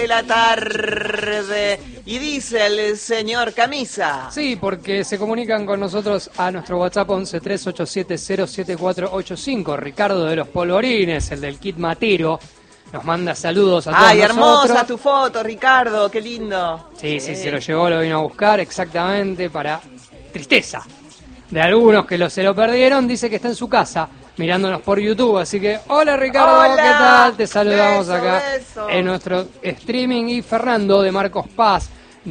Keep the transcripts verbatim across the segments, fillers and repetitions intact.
de la tarde. Y dice el señor Camisa. Sí, porque se comunican con nosotros a nuestro WhatsApp once tres ocho siete cero siete cuatro ocho cinco. Ricardo de los Polvorines, el del kit Matero, nos manda saludos a todos Ay, nosotros. hermosa tu foto, Ricardo, qué lindo. Sí, sí, sí, se lo llevó, lo vino a buscar exactamente para tristeza de algunos que lo, se lo perdieron. Dice que está en su casa mirándonos por YouTube, así que hola Ricardo, hola, ¿qué tal? Te saludamos beso, acá beso. en nuestro streaming. Y Fernando de Marcos Paz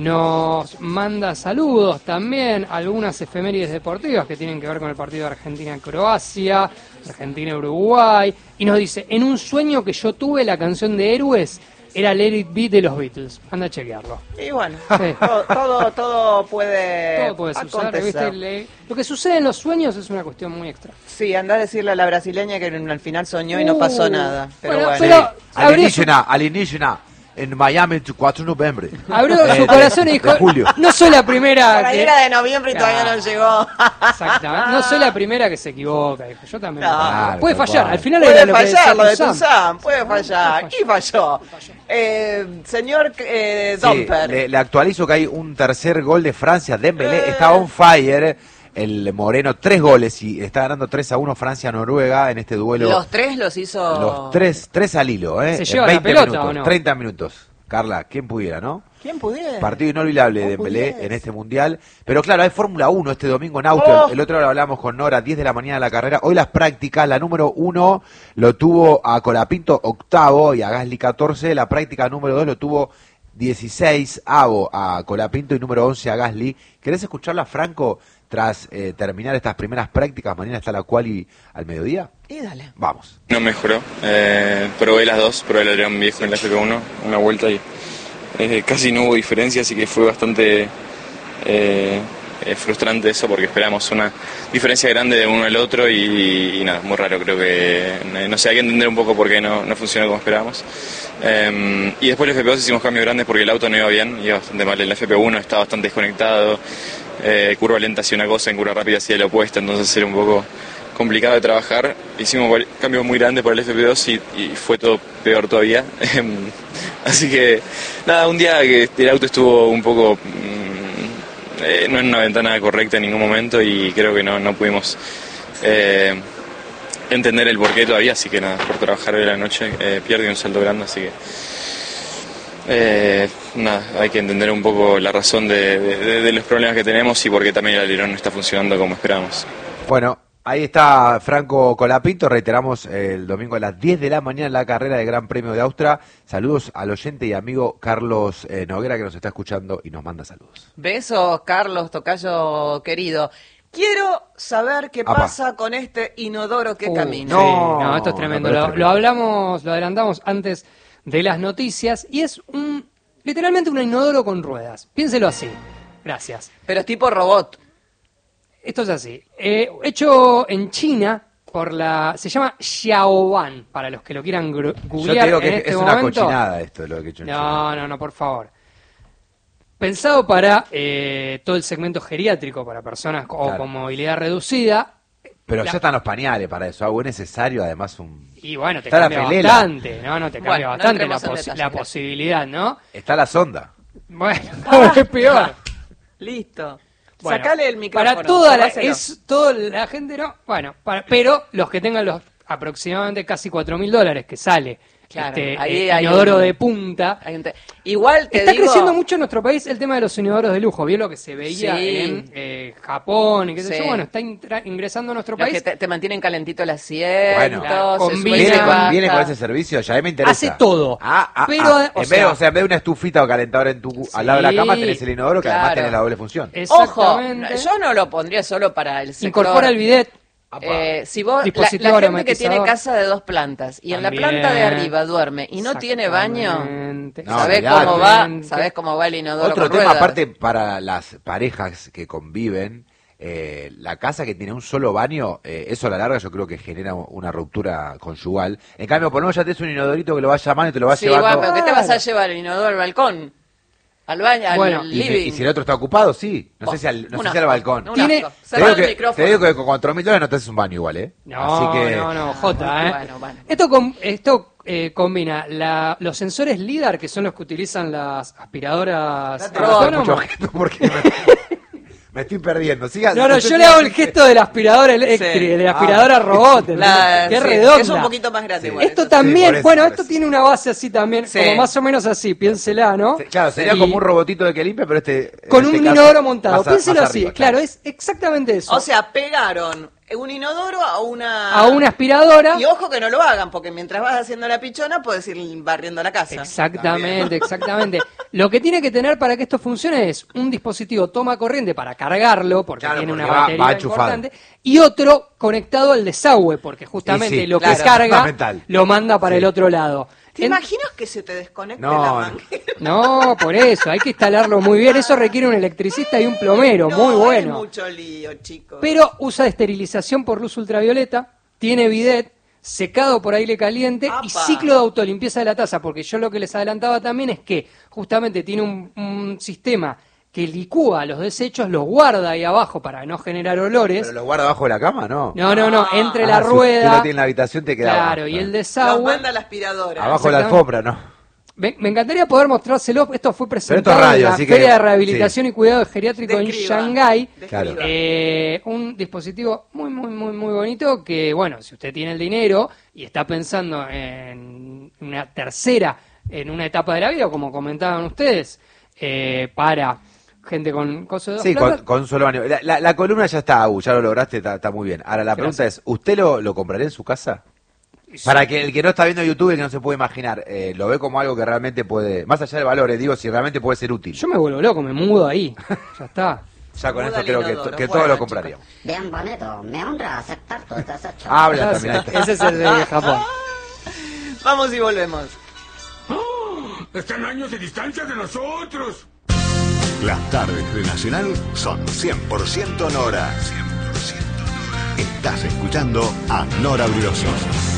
nos manda saludos también, algunas efemérides deportivas que tienen que ver con el partido de Argentina-Croacia, Argentina-Uruguay, y nos dice, en un sueño que yo tuve, la canción de Héroes era Let It Be de los Beatles. Anda a chequearlo. Y bueno, Sí. todo, todo, todo puede Todo puede suceder, acontecer. ¿viste? Le- Lo que sucede en los sueños es una cuestión muy extra. Sí, andá a decirle a la brasileña que al final soñó y no Uh, pasó nada. Pero bueno, bueno. pero- Sí. abrió Alienígena, alienígena. En Miami, cuatro de noviembre. Abrió Eh, su de- corazón y dijo, de julio. no soy la primera Por ahí que... era de noviembre y todavía no llegó. Exactamente, no soy la primera que se equivoca, dijo. Yo también. No. Claro, puede tal fallar, cual. al final Puede era lo que fallar decía lo de Tuzán. Tuzán, puede fallar. Puede Y falló. Eh, señor eh, Sí, Domper. le, le actualizo que hay un tercer gol de Francia. Dembélé Eh. está on fire. El moreno, tres goles y está ganando tres a uno Francia-Noruega en este duelo. Los tres los hizo. Los tres, tres al hilo, ¿eh? ¿Se En lleva la veinte pelota minutos, o no? treinta minutos. Carla, ¿quién pudiera, no? ¿Quién pudiera? Partido inolvidable de ¿Cómo Dembélé pudiese? en este mundial. Pero claro, hay Fórmula uno este domingo en Austria. Oh. El otro lo hablamos con Nora, diez de la mañana de la carrera. Hoy las prácticas, la número uno lo tuvo a Colapinto octavo y a Gasly catorce. La práctica número dos lo tuvo dieciséis avo a Colapinto y número once a Gasly. ¿Querés escucharla, Franco, tras eh, terminar estas primeras prácticas? Mañana está la quali al mediodía. Y dale. Vamos. No mejoró. Eh, probé las dos, probé el alerón viejo en la F P uno, una vuelta y eh, casi no hubo diferencia, así que fue bastante eh, eh, frustrante eso porque esperamos una diferencia grande de uno al otro y, y nada, muy raro. Creo que, eh, no sé, hay que entender un poco por qué no, no funcionó como esperábamos. Eh, y después en la F P dos hicimos cambios grandes porque el auto no iba bien, iba bastante mal. En la F P uno estaba bastante desconectado, eh, curva lenta hacía una cosa, en curva rápida hacía la opuesta, entonces era un poco complicado de trabajar. Hicimos cambios muy grandes para el F P dos y, y fue todo peor todavía. Así que nada, un día que el auto estuvo un poco mmm, eh, no en una ventana correcta en ningún momento y creo que no, no pudimos eh, entender el porqué todavía, así que nada, por trabajar hoy a la noche eh, pierde un salto grande, así que eh, nada, hay que entender un poco la razón de, de, de los problemas que tenemos y por qué también el alerón no está funcionando como esperábamos. Bueno, ahí está Franco Colapinto, reiteramos el domingo a las diez de la mañana en la carrera del Gran Premio de Austria. Saludos al oyente y amigo Carlos eh, Noguera que nos está escuchando y nos manda saludos. Besos, Carlos, tocayo querido. Quiero saber qué Apa. pasa con este inodoro que Uh, camina. sí, No, no, esto es tremendo. no, pero es lo, tremendo. lo hablamos, lo adelantamos antes de las noticias y es un literalmente un inodoro con ruedas. Piénselo así. Gracias. Pero es tipo robot. Esto es así. Eh, hecho en China por la... Se llama Xiaoban, para los que lo quieran gru- Yo googlear te digo en que es, este es una momento. cochinada esto, lo que he hecho en No, China. no, no, por favor. Pensado para eh, todo el segmento geriátrico, para personas co- Claro. con movilidad reducida. Pero La- ya están los pañales para eso, algo es necesario, además un... Y bueno, te Está la cambia pelela. bastante, ¿no? No te cambia Bueno, no bastante la, entremos en posi- detalles, la gracias. posibilidad, ¿no? Está la sonda. Bueno, no, es peor. Listo. Bueno, Sacale el micrófono. Para toda la, sacáselo. es toda la gente, no. Bueno, para, pero los que tengan los aproximadamente casi cuatro mil dólares que sale Claro, este ahí eh, hay inodoro un- de punta. Hay un te- Igual te Está digo... creciendo mucho en nuestro país el tema de los inodoros de lujo. ¿Vio lo que se veía Sí. en eh, Japón y qué sé Sí. yo? Bueno, está intra- ingresando a nuestro Los país. que te, te mantienen calentito el asiento, Bueno. Claro, se combina- sube y ¿Viene se con, baja. viene con ese servicio? Ya me interesa. Hace todo. Ah, ah, Pero, ah. o En, vez, sea- o sea, en vez de una estufita o calentador en tu, al lado de la cama, tenés el inodoro que además claro. tenés la doble función. Ojo, Exactamente. yo no lo pondría solo para el sector... Incorpora el bidet. Eh, si vos, la, Dispositivo la gente que tiene aromatizador. casa de dos plantas y en la También. planta de arriba duerme y no tiene baño, Exactamente. No, ¿sabés olvidate. cómo va? ¿Sabés cómo va el inodoro Otro con tema, ruedas? aparte, para las parejas que conviven, eh, la casa que tiene un solo baño, eh, eso a la larga yo creo que genera una ruptura conyugal. En cambio, por lo menos ya tenés un inodorito que lo vas llamando y te lo vas Sí, llevando. bueno, pero ¿qué te vas a llevar el inodoro al balcón? Al baño, al Bueno, Y, living. y si el otro está ocupado, sí. No Buah, sé si al, no un sé si al asco, balcón. un Tiene- asco. Te Cerrá digo, el que, micrófono. te digo que con cuatro mil dólares no te haces un baño igual, ¿eh? No, Así que... no, no, Jota, ¿eh? Bueno, bueno. Esto, com- esto eh, combina la- los sensores LIDAR, que son los que utilizan las aspiradoras Date mucho autónomas. gesto porque me, me estoy perdiendo. Siga, No, no, usted yo le siga- hago el gesto de la aspiradora eléctrica, Sí. de la aspiradora Ah. robot, ¿entendés? La- que es sí, redonda. es un poquito más grande Sí. igual. Esto eso sí. también, por eso, bueno, por esto eso. tiene una base así también, Sí. como más o menos así, piénsela, ¿no? Sí, Claro, sería Y- como un robotito de que limpia, pero este... en Con este un caso, inodoro montado. más a- Piénselo más así, arriba, claro, es exactamente eso. O sea, pegaron un inodoro a una... a una aspiradora. Y ojo que no lo hagan, porque mientras vas haciendo la pichona puedes ir barriendo la casa. Exactamente, exactamente. Lo que tiene que tener para que esto funcione es un dispositivo toma corriente para cargarlo, porque Claro, tiene porque una va- batería va enchufado. importante, y otro conectado al desagüe, porque justamente Y sí, lo claro. que carga Fundamental. lo manda para Sí. el otro lado. ¿Te En- imaginas que se te desconecte No, la no. manguera? No, por eso, hay que instalarlo muy bien. Eso requiere un electricista y un plomero, No, muy es bueno. mucho lío, chicos. Pero usa esterilización por luz ultravioleta, tiene bidet, secado por aire caliente y ¡Apa! ciclo de autolimpieza de la taza, porque yo lo que les adelantaba también es que justamente tiene un, un sistema que licúa los desechos, los guarda ahí abajo para no generar olores. ¿Pero lo guarda abajo de la cama? No. No, no, no, entre Ah, la si usted rueda. lo tiene en la habitación, te queda Claro, abajo. y el Los desagüe. manda a la aspiradora. Abajo de la Exactamente. alfombra, ¿no? Me, me encantaría poder mostrárselo. Esto fue presentado Pero esto es radio, en la así que- Feria de Rehabilitación y Cuidado Geriátrico en Describa, Shanghái. describa. Claro. Eh, un dispositivo muy, muy, muy, muy bonito que, bueno, si usted tiene el dinero y está pensando en una tercera, en una etapa de la vida, como comentaban ustedes, eh, para gente con cosas de Sí, plata, con, con un solo baño. La, la- la columna ya está, Agu, ya lo lograste, está, está muy bien. Ahora, la pregunta es, ¿usted lo, lo compraría en su casa? Para que el que no está viendo YouTube, el que no se puede imaginar, eh, lo ve como algo que realmente puede, más allá del valor, eh, digo, si realmente puede ser útil. yo me vuelvo loco, me mudo ahí. Ya está. Ya con Muda eso al creo que, inodoro. que Bueno, todos lo chicos. compraríamos. Bien bonito, me honra aceptar tu desecho. Habla también. ahí está. Ese es el de Japón. Vamos y volvemos. Están años de distancia de nosotros. Las tardes de Nacional son cien por ciento Nora. cien por ciento Nora. Estás escuchando a Nora Bruloso.